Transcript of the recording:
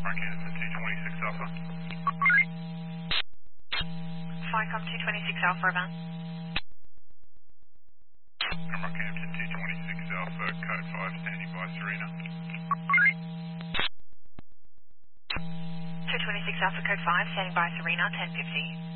Rockhampton 226 Alpha. Flycom 226 Alpha, Avant. Rockhampton 226 Alpha, code 5, standing by Serena. 226 Alpha, code 5, standing by Serena, 1050.